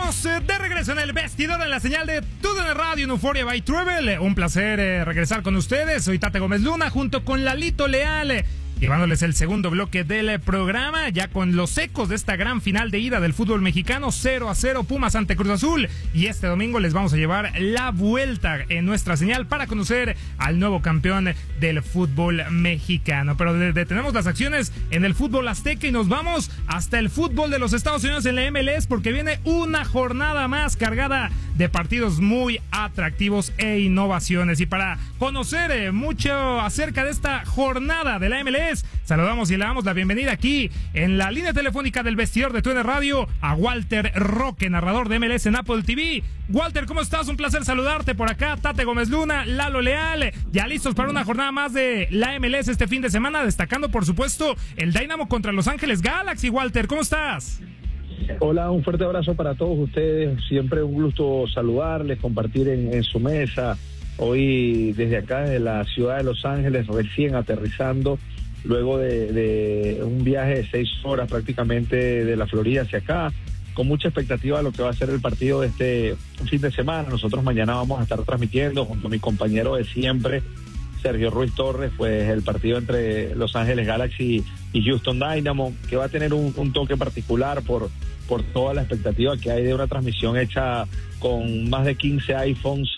Estamos de regreso en el vestidor en la señal de TUDN Radio en Euphoria by Travel. Un placer regresar con ustedes. Soy Tate Gómez Luna junto con Lalito Leal, llevándoles el segundo bloque del programa, ya con los ecos de esta gran final de ida del fútbol mexicano, 0-0 Pumas ante Cruz Azul, y este domingo les vamos a llevar la vuelta en nuestra señal para conocer al nuevo campeón del fútbol mexicano. Pero detenemos las acciones en el fútbol azteca y nos vamos hasta el fútbol de los Estados Unidos en la MLS, porque viene una jornada más cargada de partidos muy atractivos e innovaciones. Y para conocer mucho acerca de esta jornada de la MLS, saludamos y le damos la bienvenida aquí en la línea telefónica del vestidor de TUDN Radio a Walter Roque, narrador de MLS en Apple TV. Walter, ¿cómo estás? Un placer saludarte por acá. Tate Gómez Luna, Lalo Leal, ya listos para una jornada más de la MLS este fin de semana, destacando por supuesto el Dynamo contra Los Ángeles Galaxy. Walter, ¿cómo estás? Hola, un fuerte abrazo para todos ustedes. Siempre un gusto saludarles, compartir en su mesa. Hoy desde acá, de la ciudad de Los Ángeles, recién aterrizando, luego de un viaje de 6 horas prácticamente de la Florida hacia acá, con mucha expectativa de lo que va a ser el partido de este fin de semana. Nosotros mañana vamos a estar transmitiendo junto a mi compañero de siempre, Sergio Ruiz Torres, pues el partido entre Los Ángeles Galaxy y Houston Dynamo, que va a tener un toque particular por toda la expectativa que hay de una transmisión hecha con más de 15 iPhones,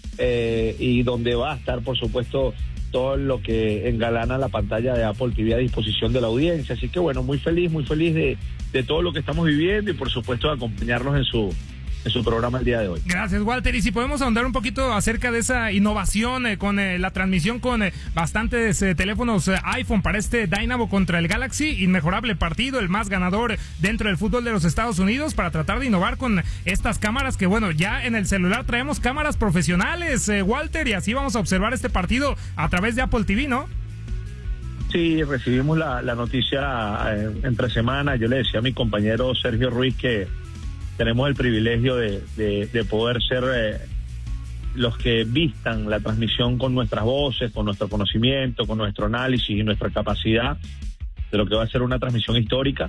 y donde va a estar, por supuesto, todo lo que engalana la pantalla de Apple TV a disposición de la audiencia. Así que bueno, muy feliz de todo lo que estamos viviendo y por supuesto de acompañarnos en su programa el día de hoy. Gracias, Walter. Y si podemos ahondar un poquito acerca de esa innovación con la transmisión con bastantes teléfonos iPhone para este Dynamo contra el Galaxy, inmejorable partido, el más ganador dentro del fútbol de los Estados Unidos, para tratar de innovar con estas cámaras que, bueno, ya en el celular traemos cámaras profesionales, Walter, y así vamos a observar este partido a través de Apple TV, ¿no? Sí, recibimos la noticia entre semana. Yo le decía a mi compañero Sergio Ruiz que tenemos el privilegio de poder ser los que vistan la transmisión con nuestras voces, con nuestro conocimiento, con nuestro análisis y nuestra capacidad de lo que va a ser una transmisión histórica.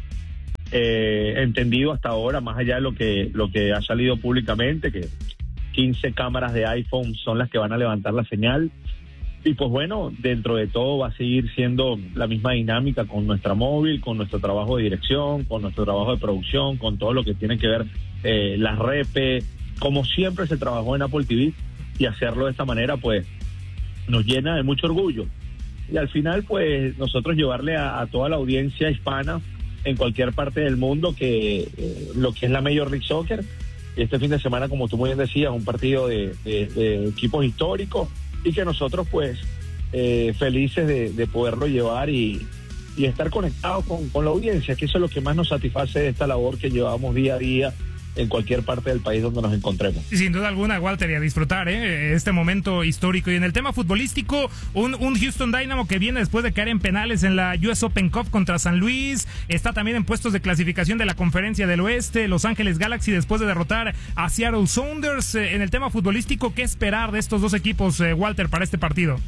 Entendido hasta ahora, más allá de lo que ha salido públicamente, que 15 cámaras de iPhone son las que van a levantar la señal. Y pues bueno, dentro de todo va a seguir siendo la misma dinámica con nuestra móvil, con nuestro trabajo de dirección, con nuestro trabajo de producción, con todo lo que tiene que ver las repes, como siempre se trabajó en Apple TV, y hacerlo de esta manera pues nos llena de mucho orgullo. Y al final pues nosotros llevarle a toda la audiencia hispana en cualquier parte del mundo que lo que es la Major League Soccer. Este fin de semana, como tú muy bien decías, un partido de equipos históricos, y que nosotros pues felices de poderlo llevar y estar conectados con la audiencia, que eso es lo que más nos satisface de esta labor que llevamos día a día en cualquier parte del país donde nos encontremos. Sin duda alguna, Walter, y a disfrutar este momento histórico. Y en el tema futbolístico, un Houston Dynamo que viene después de caer en penales en la US Open Cup contra San Luis, está también en puestos de clasificación de la Conferencia del Oeste. Los Ángeles Galaxy después de derrotar a Seattle Sounders. En el tema futbolístico, ¿qué esperar de estos dos equipos, Walter, para este partido?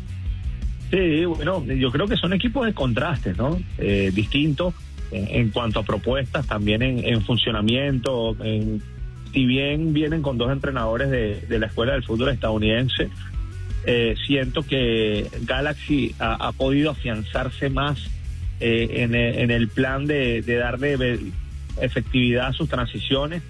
Sí, bueno, yo creo que son equipos de contrastes, ¿no? Distintos en cuanto a propuestas, también en funcionamiento. Si bien vienen con dos entrenadores de la escuela del fútbol estadounidense, siento que Galaxy ha podido afianzarse más en el plan de darle efectividad a sus transiciones.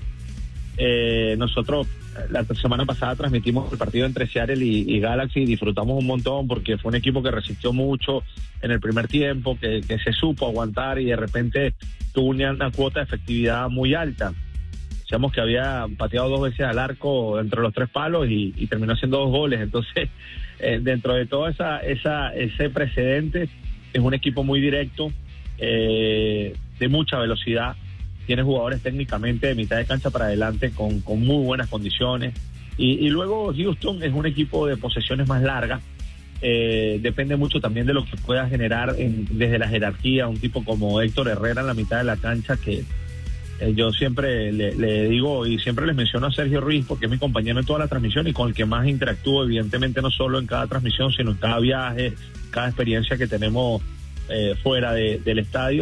Nosotros la semana pasada transmitimos el partido entre Seattle y Galaxy y disfrutamos un montón porque fue un equipo que resistió mucho en el primer tiempo, que se supo aguantar y de repente tuvo una cuota de efectividad muy alta. Decíamos que había pateado 2 veces al arco entre los 3 palos y terminó haciendo 2 goles. Entonces, dentro de todo ese precedente, es un equipo muy directo, de mucha velocidad. Tiene jugadores técnicamente de mitad de cancha para adelante con muy buenas condiciones. Y luego Houston es un equipo de posesiones más largas. Depende mucho también de lo que pueda generar desde la jerarquía. Un tipo como Héctor Herrera en la mitad de la cancha, que yo siempre le digo y siempre les menciono a Sergio Ruiz porque es mi compañero en toda la transmisión y con el que más interactúo, evidentemente no solo en cada transmisión, sino en cada viaje, cada experiencia que tenemos fuera del estadio.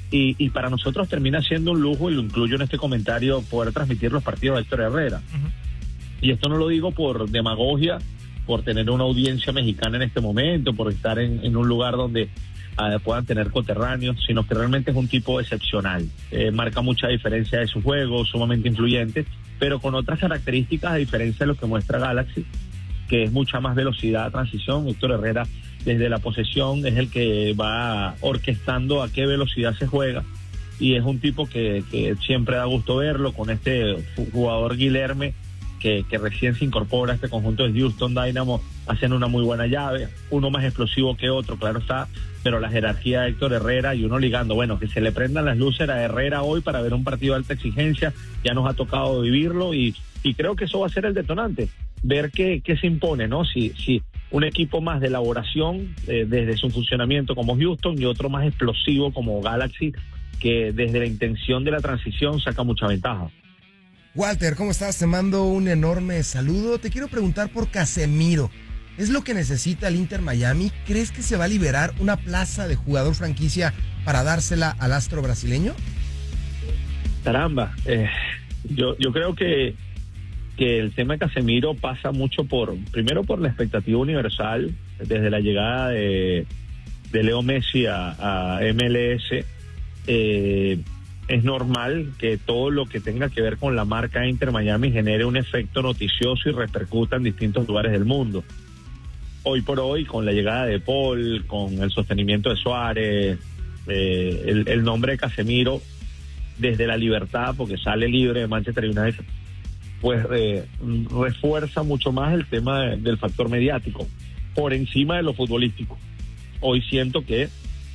Y para nosotros termina siendo un lujo, y lo incluyo en este comentario, poder transmitir los partidos de Héctor Herrera. Y esto no lo digo por demagogia, por tener una audiencia mexicana en este momento, por estar en un lugar donde puedan tener coterráneos, sino que realmente es un tipo excepcional. Marca mucha diferencia de su juego, sumamente influyente, pero con otras características a diferencia de lo que muestra Galaxy, que es mucha más velocidad de transición. Héctor Herrera, desde la posesión, es el que va orquestando a qué velocidad se juega, y es un tipo que siempre da gusto verlo, con este jugador Guilherme, que recién se incorpora a este conjunto de Houston Dynamo, hacen una muy buena llave, uno más explosivo que otro, claro está, pero la jerarquía de Héctor Herrera, y uno ligando, bueno, que se le prendan las luces a Herrera hoy para ver un partido de alta exigencia, ya nos ha tocado vivirlo, y creo que eso va a ser el detonante, ver qué se impone, ¿no? Si un equipo más de elaboración desde su funcionamiento como Houston, y otro más explosivo como Galaxy, que desde la intención de la transición saca mucha ventaja. Walter, ¿cómo estás? Te mando un enorme saludo. Te quiero preguntar por Casemiro. ¿Es lo que necesita el Inter Miami? ¿Crees que se va a liberar una plaza de jugador franquicia para dársela al astro brasileño? Caramba, yo creo que el tema de Casemiro pasa mucho primero por la expectativa universal, desde la llegada de Leo Messi a MLS. Es normal que todo lo que tenga que ver con la marca Inter Miami genere un efecto noticioso y repercuta en distintos lugares del mundo. Hoy por hoy, con la llegada de Paul, con el sostenimiento de Suárez, el nombre de Casemiro, desde la libertad, porque sale libre de Manchester United, pues refuerza mucho más el tema del factor mediático, por encima de lo futbolístico. Hoy siento que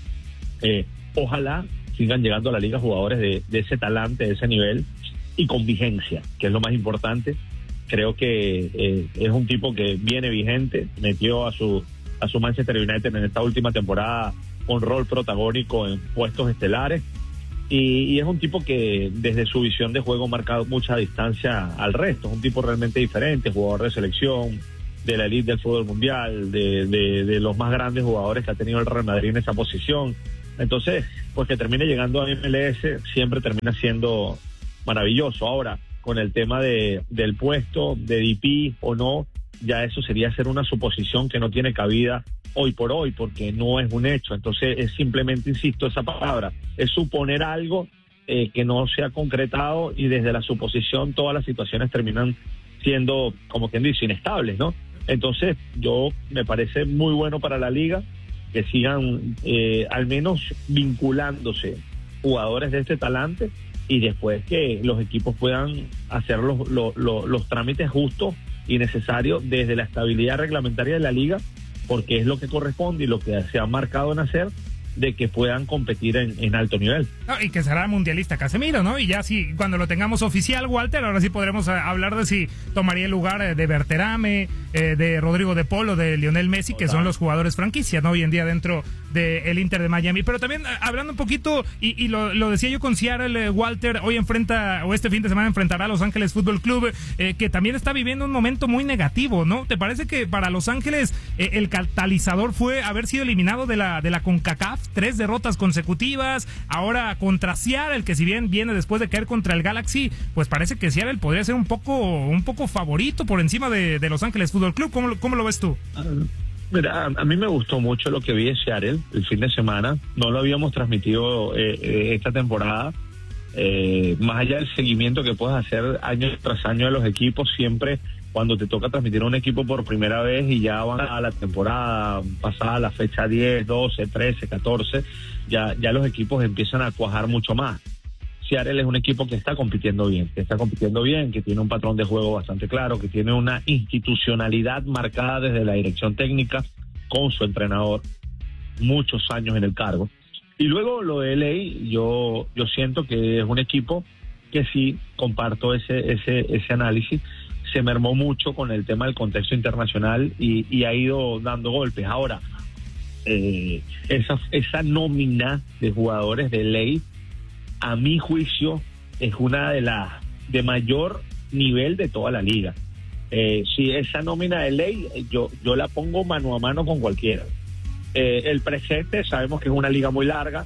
ojalá sigan llegando a la liga jugadores de ese talante, de ese nivel, y con vigencia, que es lo más importante. Creo que es un tipo que viene vigente, metió a su Manchester United en esta última temporada con rol protagónico en puestos estelares, y es un tipo que desde su visión de juego marca mucha distancia al resto. Es un tipo realmente diferente, jugador de selección, de la elite del fútbol mundial, de los más grandes jugadores que ha tenido el Real Madrid en esa posición. Entonces, pues que termine llegando a MLS siempre termina siendo maravilloso. Ahora, con el tema del puesto de DP o no, ya eso sería hacer una suposición que no tiene cabida hoy por hoy, porque no es un hecho. Entonces es simplemente, insisto, esa palabra, es suponer algo que no se ha concretado, y desde la suposición todas las situaciones terminan siendo, como quien dice, inestables, ¿no? Entonces me parece muy bueno para la liga que sigan al menos vinculándose jugadores de este talante, y después que los equipos puedan hacer los trámites justos y necesarios desde la estabilidad reglamentaria de la liga, porque es lo que corresponde y lo que se ha marcado en hacer, de que puedan competir en alto nivel. No, y que será mundialista Casemiro, ¿no? Y ya sí, cuando lo tengamos oficial, Walter, ahora sí podremos hablar de si tomaría el lugar de Berterame, de Rodrigo de Paul o de Lionel Messi, que son los jugadores franquicia, ¿no? Hoy en día dentro del Inter de Miami. Pero también hablando un poquito, y lo decía yo con Seattle, Walter, hoy este fin de semana enfrentará a Los Ángeles Fútbol Club, que también está viviendo un momento muy negativo, ¿no? ¿Te parece que para Los Ángeles el catalizador fue haber sido eliminado de la CONCACAF? 3 derrotas consecutivas, ahora contra Seattle, que si bien viene después de caer contra el Galaxy, pues parece que Seattle podría ser un poco favorito por encima de Los Ángeles Fútbol Club. ¿Cómo lo ves tú? Mira, a mí me gustó mucho lo que vi de Seattle el fin de semana. No lo habíamos transmitido esta temporada. Más allá del seguimiento que puedes hacer año tras año de los equipos, siempre cuando te toca transmitir a un equipo por primera vez y ya van a la temporada pasada, la fecha 10, 12, 13, 14, ya los equipos empiezan a cuajar mucho más. Seattle es un equipo que está compitiendo bien, que tiene un patrón de juego bastante claro, que tiene una institucionalidad marcada desde la dirección técnica con su entrenador, muchos años en el cargo. Y luego lo de LA, yo siento que es un equipo que sí, comparto ese análisis, se mermó mucho con el tema del contexto internacional y ha ido dando golpes. Ahora, esa nómina de jugadores de ley, a mi juicio, es una de mayor nivel de toda la liga. Si esa nómina de ley, yo la pongo mano a mano con cualquiera. El presente, sabemos que es una liga muy larga,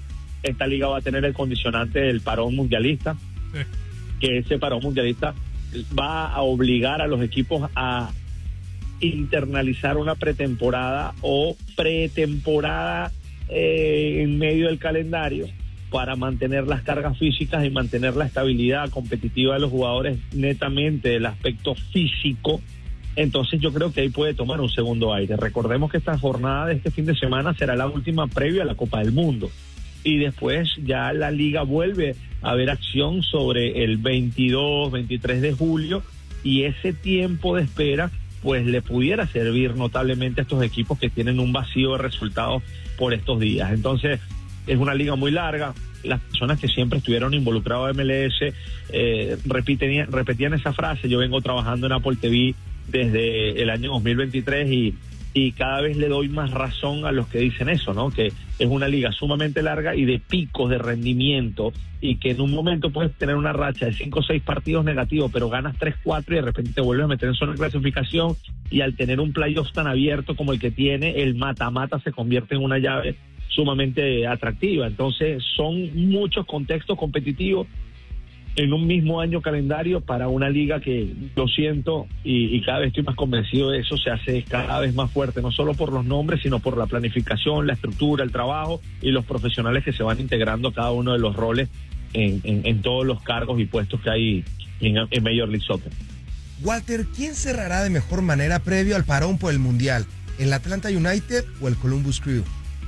esta liga va a tener el condicionante del parón mundialista, Sí. que ese parón mundialista va a obligar a los equipos a internalizar una pretemporada o pretemporada en medio del calendario para mantener las cargas físicas y mantener la estabilidad competitiva de los jugadores netamente del aspecto físico. Entonces yo creo que ahí puede tomar un segundo aire. Recordemos que esta jornada de este fin de semana será la última previa a la Copa del Mundo. Y después ya la liga vuelve a ver acción sobre el 22, 23 de julio, y ese tiempo de espera pues le pudiera servir notablemente a estos equipos que tienen un vacío de resultados por estos días. Entonces es una liga muy larga. Las personas que siempre estuvieron involucrados en MLS repetían esa frase. Yo vengo trabajando en Apple TV desde el año 2023 y cada vez le doy más razón a los que dicen eso, ¿no? Que es una liga sumamente larga y de picos de rendimiento, y que en un momento puedes tener una racha de 5 o 6 partidos negativos, pero ganas 3, 4 y de repente te vuelves a meter en zona de clasificación, y al tener un playoff tan abierto como el que tiene, el mata-mata se convierte en una llave sumamente atractiva. Entonces son muchos contextos competitivos en un mismo año calendario para una liga que, lo siento, y cada vez estoy más convencido de eso, se hace cada vez más fuerte, no solo por los nombres, sino por la planificación, la estructura, el trabajo y los profesionales que se van integrando a cada uno de los roles en todos los cargos y puestos que hay en Major League Soccer. Walter, ¿quién cerrará de mejor manera previo al parón por el Mundial? ¿El Atlanta United o el Columbus Crew?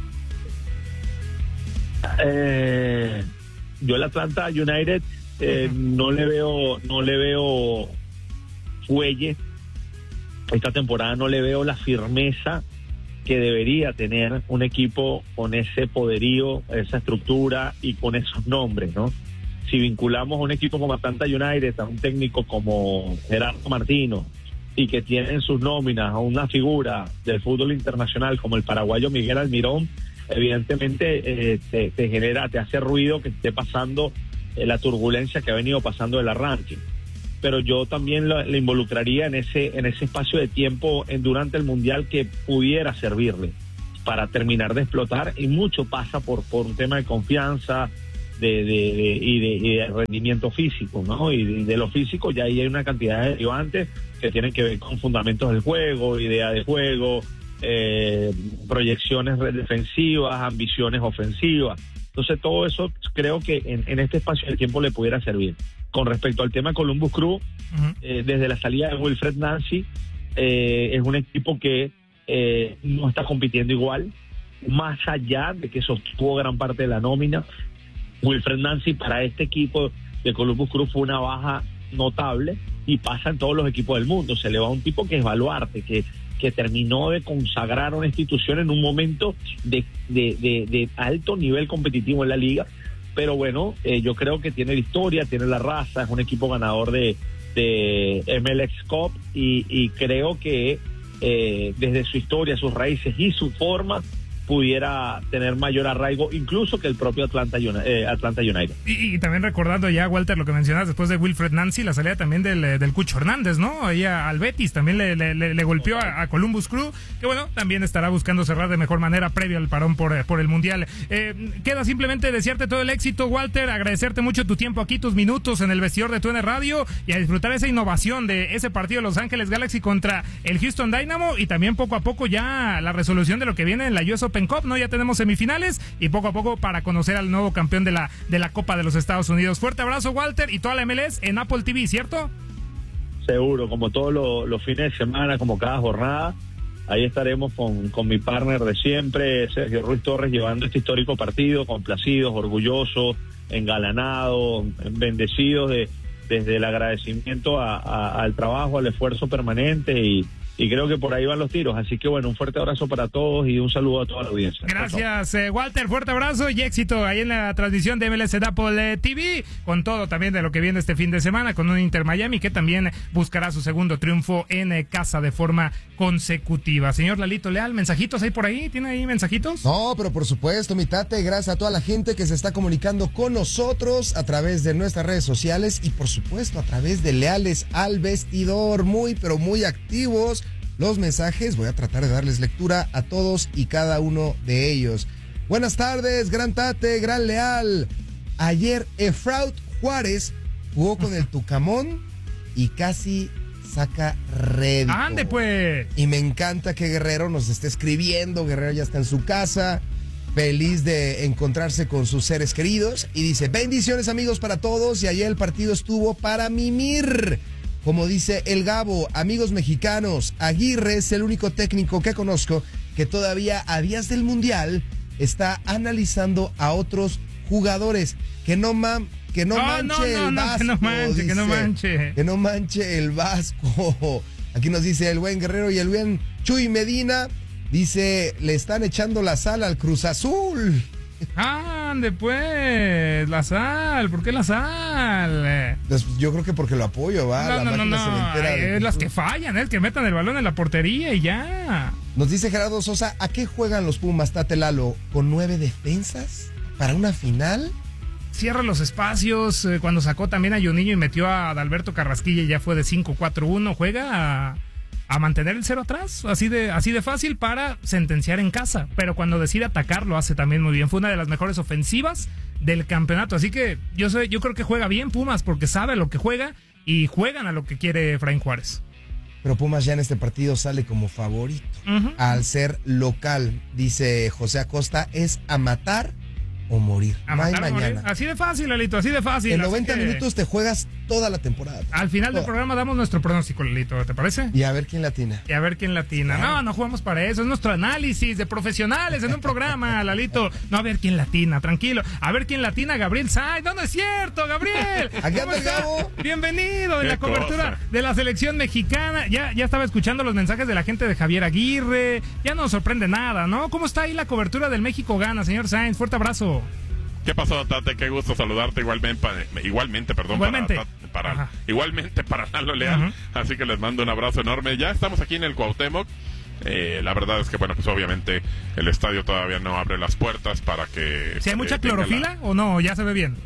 Yo el Atlanta United no le veo fuelle esta temporada, no le veo la firmeza que debería tener un equipo con ese poderío, esa estructura y con esos nombres, ¿no? Si vinculamos a un equipo como Atlanta United a un técnico como Gerardo Martino, y que tiene en sus nóminas a una figura del fútbol internacional como el paraguayo Miguel Almirón, evidentemente te hace ruido que esté pasando la turbulencia que ha venido pasando del arranque. Pero yo también le involucraría en ese espacio de tiempo durante el Mundial que pudiera servirle para terminar de explotar, y mucho pasa por un tema de confianza y de rendimiento físico, ¿no? Y de lo físico ya ahí hay una cantidad de derivantes que tienen que ver con fundamentos del juego, idea de juego, proyecciones defensivas, ambiciones ofensivas. Entonces todo eso creo que en este espacio de tiempo le pudiera servir. Con respecto al tema de Columbus Crew, desde la salida de Wilfred Nancy, es un equipo que no está compitiendo igual, más allá de que sostuvo gran parte de la nómina. Wilfred Nancy para este equipo de Columbus Crew fue una baja notable, y pasa en todos los equipos del mundo. Se le va a un tipo que es baluarte, que terminó de consagrar una institución en un momento de alto nivel competitivo en la liga. Pero bueno, yo creo que tiene la historia, tiene la raza, es un equipo ganador de MLS Cup, y creo que desde su historia, sus raíces y su forma pudiera tener mayor arraigo incluso que el propio Atlanta United. Y también recordando ya, Walter, lo que mencionas después de Wilfred Nancy, la salida también del Cucho Hernández, ¿no? Ahí al Betis también le golpeó a Columbus Crew, que bueno, también estará buscando cerrar de mejor manera previo al parón por el Mundial. Queda simplemente desearte todo el éxito, Walter, agradecerte mucho tu tiempo aquí, tus minutos en el vestidor de TUDN Radio, y a disfrutar esa innovación de ese partido de Los Ángeles Galaxy contra el Houston Dynamo, y también poco a poco ya la resolución de lo que viene en la US Open Cup, ¿no? Ya tenemos semifinales, y poco a poco para conocer al nuevo campeón de la Copa de los Estados Unidos. Fuerte abrazo, Walter, y toda la MLS en Apple TV, ¿cierto? Seguro, como todos los fines de semana, como cada jornada, ahí estaremos con mi partner de siempre, Sergio Ruiz Torres, llevando este histórico partido, complacidos, orgullosos, engalanados, bendecidos desde el agradecimiento al trabajo, al esfuerzo permanente, y creo que por ahí van los tiros. Así que bueno, un fuerte abrazo para todos y un saludo a toda la audiencia. Gracias, Walter, fuerte abrazo y éxito ahí en la transmisión de MLS de Apple TV, con todo también de lo que viene este fin de semana, con un Inter Miami que también buscará su segundo triunfo en casa de forma consecutiva. Señor Lalito Leal, ¿mensajitos ahí por ahí? ¿Tiene ahí mensajitos? No, pero por supuesto, mi tate, gracias a toda la gente que se está comunicando con nosotros a través de nuestras redes sociales y por supuesto a través de Leales al Vestidor, muy pero muy activos los mensajes. Voy a tratar de darles lectura a todos y cada uno de ellos. Buenas tardes, gran Tate, gran Leal. Ayer Efraud Juárez jugó con el Tucamón y casi saca rédito. ¡Ande pues! Y me encanta que Guerrero nos esté escribiendo. Guerrero ya está en su casa, feliz de encontrarse con sus seres queridos. Y dice, bendiciones amigos para todos. Y ayer el partido estuvo para mimir. Como dice el Gabo, amigos mexicanos, Aguirre es el único técnico que conozco que todavía a días del Mundial está analizando a otros jugadores. Que no manche el Vasco. Que no manche el Vasco. Aquí nos dice el buen Guerrero y el buen Chuy Medina. Dice, le están echando la sal al Cruz Azul. ¡Ande pues! La sal, ¿por qué la sal? Yo creo que porque lo apoyo, ¿va? No. Es las que fallan, es que metan el balón en la portería y ya. Nos dice Gerardo Sosa, ¿a qué juegan los Pumas, Tate Lalo? ¿Con 9 defensas? ¿Para una final? Cierra los espacios, cuando sacó también a Juninho y metió a Adalberto Carrasquilla y ya fue de 5-4-1, juega a mantener el 0 atrás, así de fácil para sentenciar en casa, pero cuando decide atacar lo hace también muy bien. Fue una de las mejores ofensivas del campeonato, así que yo creo que juega bien Pumas porque sabe lo que juega y juegan a lo que quiere Efraín Juárez. Pero Pumas ya en este partido sale como favorito al ser local, dice José Acosta, es a matar o morir. A matar o morir. Así de fácil, Lalito, así de fácil. En 90 minutos te juegas toda la temporada. Al final del programa damos nuestro pronóstico, Lalito, ¿te parece? Y a ver quién latina. Claro. No jugamos para eso, es nuestro análisis de profesionales en un programa, Lalito. No, a ver quién latina, tranquilo. A ver quién latina, Gabriel Sainz. No es cierto, Gabriel. Aquí anda el Gabo. Bienvenido en la cobertura de la selección mexicana. Ya estaba escuchando los mensajes de la gente de Javier Aguirre. Ya no nos sorprende nada, ¿no? ¿Cómo está ahí la cobertura del México Gana, señor Sainz? Fuerte abrazo. ¿Qué pasó, Tate? Qué gusto saludarte igualmente, para Lalo Leal. Así que les mando un abrazo enorme. Ya estamos aquí en el Cuauhtémoc. La verdad es que, bueno, pues obviamente el estadio todavía no abre las puertas para que... ¿Si hay mucha clorofila o no? ¿Ya se ve bien?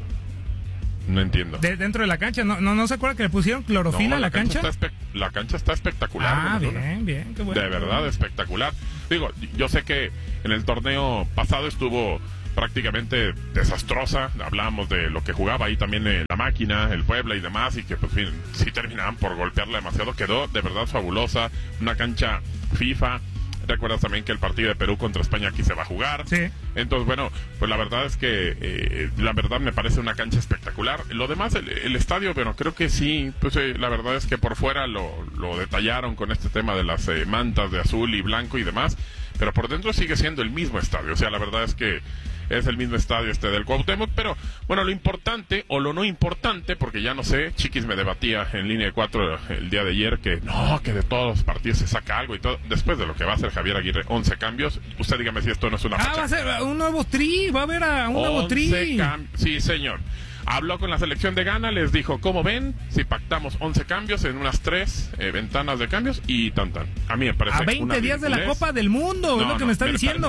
No entiendo. ¿Dentro de la cancha? ¿No se acuerda que le pusieron clorofila a la cancha? La cancha está espectacular. Bien, qué bueno. De verdad, espectacular. Digo, yo sé que en el torneo pasado estuvo prácticamente desastrosa. Hablábamos de lo que jugaba ahí también la máquina, el Puebla y demás, y que pues sí terminaban por golpearla demasiado. Quedó de verdad fabulosa, una cancha FIFA. Recuerdas también que el partido de Perú contra España aquí se va a jugar. Sí. Entonces, bueno, pues la verdad es que la verdad me parece una cancha espectacular. Lo demás, el estadio, bueno, creo que sí, pues la verdad es que por fuera lo detallaron con este tema de las mantas de azul y blanco y demás, pero por dentro sigue siendo el mismo estadio. O sea, la verdad es que es el mismo estadio del Cuauhtémoc, pero bueno, lo importante o lo no importante, porque ya no sé, Chiquis me debatía en línea de 4 el día de ayer que de todos los partidos se saca algo y todo, después de lo que va a hacer Javier Aguirre, 11 cambios, usted dígame si esto no es una facha. Va a ser un nuevo tri, va a haber un nuevo tri. Sí, señor. Habló con la selección de Ghana, les dijo, ¿cómo ven? Si pactamos 11 cambios en unas 3 ventanas de cambios y tan. A mí me parece a 20 días de la Copa del Mundo, es lo que me está diciendo.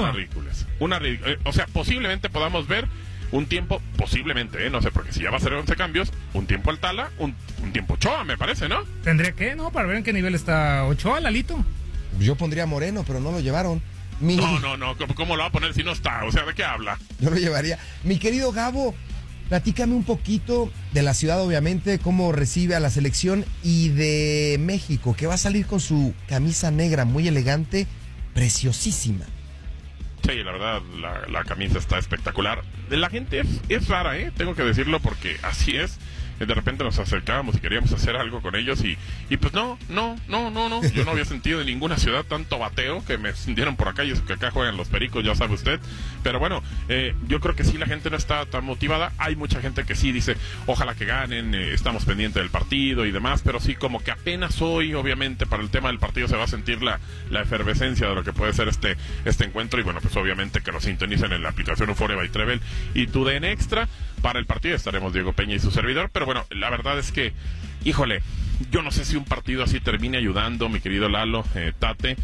O sea, posiblemente podamos ver un tiempo, posiblemente, no sé, porque si ya va a ser 11 cambios, un tiempo Altala, un tiempo Ochoa, me parece, ¿no? Tendría que, ¿no? Para ver en qué nivel está Ochoa, Lalito. Yo pondría Moreno, pero no lo llevaron. No, ¿cómo lo va a poner si no está? O sea, ¿de qué habla? Yo lo llevaría. Mi querido Gabo, platícame un poquito de la ciudad, obviamente, cómo recibe a la selección y de México, que va a salir con su camisa negra muy elegante, preciosísima. Sí, la verdad, la camisa está espectacular. La gente es rara, tengo que decirlo, porque así es. De repente nos acercábamos y queríamos hacer algo con ellos y pues no. Yo no había sentido en ninguna ciudad tanto bateo que me sintieron por acá, y eso que acá juegan los Pericos, ya sabe usted. Pero bueno, yo creo que sí, la gente no está tan motivada. Hay mucha gente que sí dice, ojalá que ganen, estamos pendientes del partido y demás, pero sí, como que apenas hoy, obviamente, para el tema del partido se va a sentir la efervescencia de lo que puede ser este encuentro. Y bueno, pues obviamente que lo sintonicen en la aplicación Euphoria by Trevel y TUDN Extra. Para el partido estaremos Diego Peña y su servidor, pero bueno, la verdad es que, híjole, yo no sé si un partido así termine ayudando, mi querido Lalo, Tate,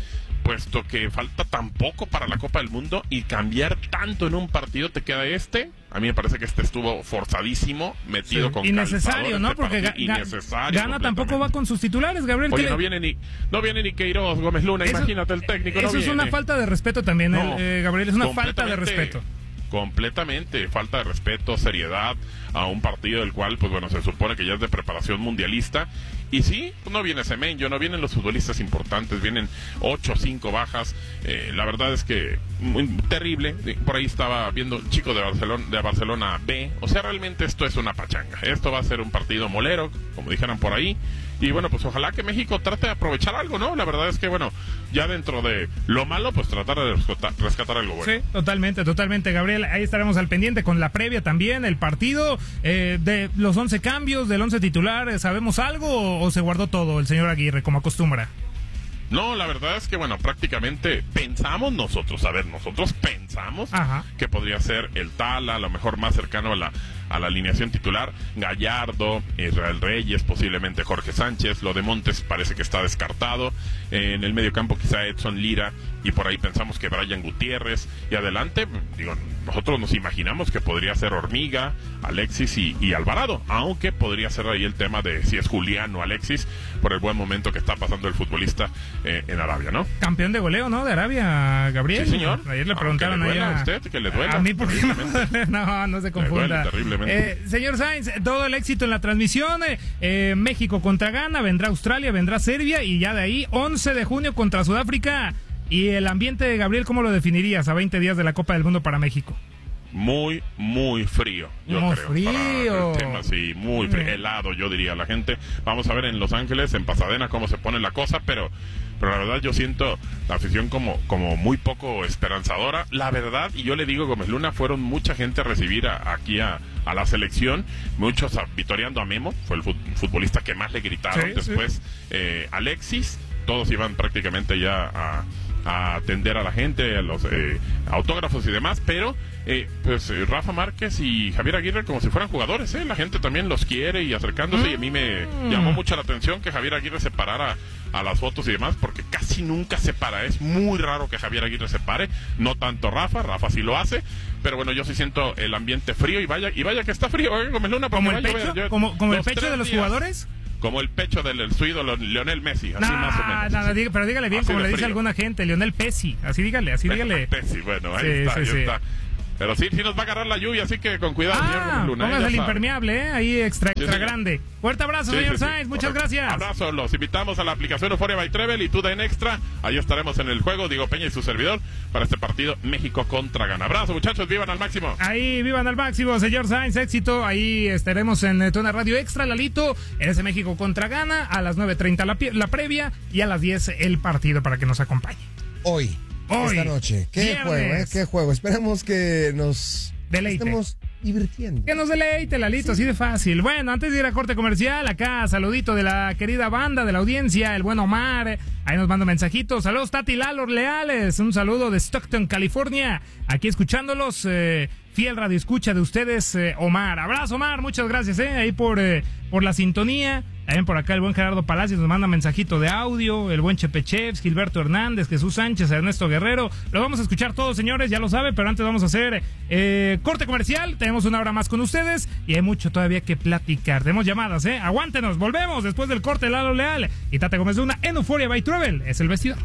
puesto que falta tan poco para la Copa del Mundo y cambiar tanto en un partido te queda a mí me parece que estuvo forzadísimo, metido con innecesario, ¿no? Porque Gana tampoco va con sus titulares, Gabriel. Oye, no viene ni Queiroz, Gómez Luna, imagínate el técnico. Eso es una falta de respeto también, Gabriel, es una falta de respeto. Completamente, falta de respeto, seriedad a un partido del cual, pues bueno, se supone que ya es de preparación mundialista. Y sí, no viene Semenyo, no vienen los futbolistas importantes, vienen 8 o 5 bajas. La verdad es que muy terrible. Por ahí estaba viendo un chico de Barcelona B. O sea, realmente esto es una pachanga. Esto va a ser un partido molero, como dijeran por ahí. Y bueno, pues ojalá que México trate de aprovechar algo, ¿no? La verdad es que, bueno, ya dentro de lo malo, pues tratar de rescatar algo bueno. Sí, totalmente, Gabriel. Ahí estaremos al pendiente con la previa también, el partido, de los 11 cambios, del 11 titular. ¿Sabemos algo o se guardó todo el señor Aguirre, como acostumbra? No, la verdad es que, bueno, prácticamente pensamos nosotros que podría ser el Tala, a lo mejor más cercano a la alineación titular, Gallardo, Israel Reyes, posiblemente Jorge Sánchez. Lo de Montes parece que está descartado. En el mediocampo quizá Edson Lira, y por ahí pensamos que Brian Gutiérrez, y adelante, digo, nosotros nos imaginamos que podría ser Hormiga, Alexis y Alvarado, aunque podría ser ahí el tema de si es Julián o Alexis, por el buen momento que está pasando el futbolista en Arabia, ¿no? Campeón de goleo, ¿no? De Arabia, Gabriel. Sí, señor. Ayer le preguntaron a usted, que le duela. A mí, ¿por qué no se confunda? Le duele terriblemente. Señor Sainz, todo el éxito en la transmisión. México contra Ghana, vendrá Australia, vendrá Serbia, y ya de ahí 11 de junio contra Sudáfrica. Y el ambiente de Gabriel, ¿cómo lo definirías a 20 días de la Copa del Mundo para México? Muy frío, yo muy creo. Frío. Para el tema, sí, muy frío, helado, yo diría la gente. Vamos a ver en Los Ángeles, en Pasadena, cómo se pone la cosa, pero la verdad yo siento la afición como muy poco esperanzadora. La verdad, y yo le digo, Gómez Luna, fueron mucha gente a recibir aquí a la selección, muchos vitoreando a Memo, fue el futbolista que más le gritaron. Sí, después Alexis, todos iban prácticamente ya a atender a la gente, a los autógrafos y demás, pero pues Rafa Márquez y Javier Aguirre como si fueran jugadores, la gente también los quiere y acercándose, y a mí me llamó mucho la atención que Javier Aguirre se parara a las fotos y demás, porque casi nunca se para, es muy raro que Javier Aguirre se pare, no tanto Rafa sí lo hace, pero bueno, yo sí siento el ambiente frío, y vaya que está frío, Gómez Luna, ¿como el pecho? ¿Como el pecho de los jugadores? Como el pecho su ídolo Lionel Messi, así más o menos. Pero dígale bien, así como le dice alguna gente, Lionel Pessi, así dígale. Pessi, bueno, ahí está. Pero sí nos va a agarrar la lluvia, así que con cuidado, señor Luna. Póngase el impermeable, ahí extra grande. Fuerte abrazo, señor Sainz, muchas gracias. Abrazo, los invitamos a la aplicación Euphoria by Trevel y TUDN Extra. Ahí estaremos en el juego, Diego Peña y su servidor, para este partido México contra Ghana. Abrazo, muchachos, vivan al máximo. Ahí, vivan al máximo, señor Sainz, éxito. Ahí estaremos en TUDN Radio Extra, Lalito, en ese México contra Ghana, a las 9:30 la previa, y a las 10 el partido para que nos acompañe. Hoy, esta noche. Qué juego, qué juego. Esperemos que nos estemos divirtiendo. Que nos deleite, Lalito, así de fácil. Bueno, antes de ir a corte comercial, acá saludito de la querida banda de la audiencia, el buen Omar. Ahí nos manda mensajitos. Saludos, Tati Lalo Leales. Un saludo de Stockton, California. Aquí escuchándolos, fiel radio escucha de ustedes, Omar. Abrazo, Omar, muchas gracias, ahí por la sintonía. También por acá el buen Gerardo Palacios nos manda mensajito de audio, el buen Chepe Chefs, Gilberto Hernández, Jesús Sánchez, Ernesto Guerrero. Lo vamos a escuchar todos, señores, ya lo sabe, pero antes vamos a hacer corte comercial. Tenemos una hora más con ustedes y hay mucho todavía que platicar. Tenemos llamadas, aguántenos, volvemos después del corte. Lalo Leal y Tate Gómez Luna en Euphoria by Travel. Es el vestidor.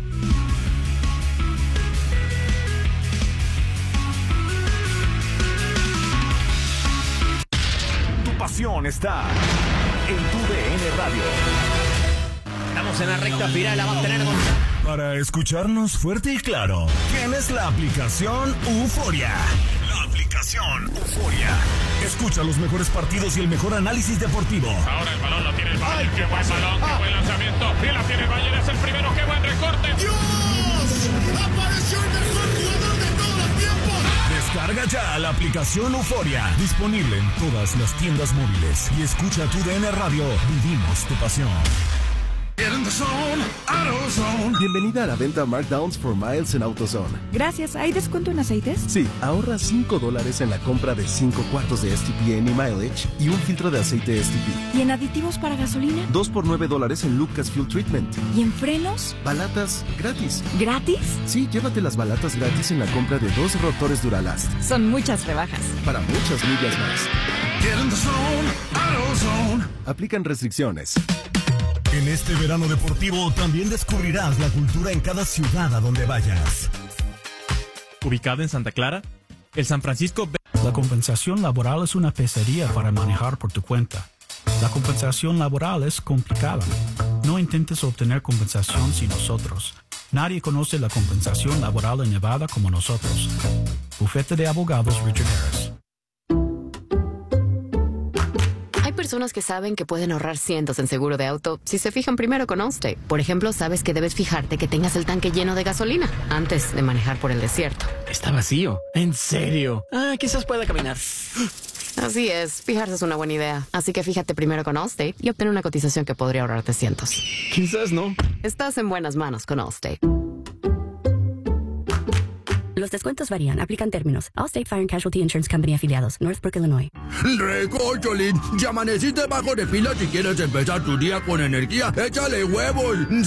Tu pasión está en TUDN Radio. Estamos en la recta final, la va a tener Para escucharnos fuerte y claro, tienes la aplicación Euphoria. La aplicación Euphoria. Escucha los mejores partidos y el mejor análisis deportivo. Ahora el balón lo tiene el Bayern. Qué buen balón, qué buen lanzamiento. Y la tiene el Bayern, es el primero. Qué buen recorte. ¡Dios! ¡Apareció el mejor jugador de todos los tiempos! Descarga ya la aplicación Euphoria. Disponible en todas las tiendas móviles. Y escucha TUDN Radio. Vivimos tu pasión. Bienvenida a la venta Markdowns for Miles en AutoZone. Gracias. ¿Hay descuento en aceites? Sí, ahorra $5 en la compra de 5 cuartos de STP Any Mileage y un filtro de aceite STP. ¿Y en aditivos para gasolina? 2 por $9 en Lucas Fuel Treatment. ¿Y en frenos? Balatas gratis. ¿Gratis? Sí, llévate las balatas gratis en la compra de 2 rotores Duralast. Son muchas rebajas. Para muchas millas más. Aplican restricciones. En este verano deportivo también descubrirás la cultura en cada ciudad a donde vayas. Ubicado en Santa Clara, el San Francisco... La compensación laboral es una pesadilla para manejar por tu cuenta. La compensación laboral es complicada. No intentes obtener compensación sin nosotros. Nadie conoce la compensación laboral en Nevada como nosotros. Bufete de Abogados Richard Harris. Hay personas que saben que pueden ahorrar cientos en seguro de auto si se fijan primero con Allstate. Por ejemplo, sabes que debes fijarte que tengas el tanque lleno de gasolina antes de manejar por el desierto. Está vacío. ¿En serio? Quizás pueda caminar. Así es, fijarse es una buena idea. Así que fíjate primero con Allstate y obtén una cotización que podría ahorrarte cientos. Quizás no. Estás en buenas manos con Allstate. Los descuentos varían. Aplican términos. Allstate Fire and Casualty Insurance Company afiliados. Northbrook, Illinois. Recócholín, ya amaneciste bajo de pilas y quieres empezar tu día con energía. ¡Échale huevos!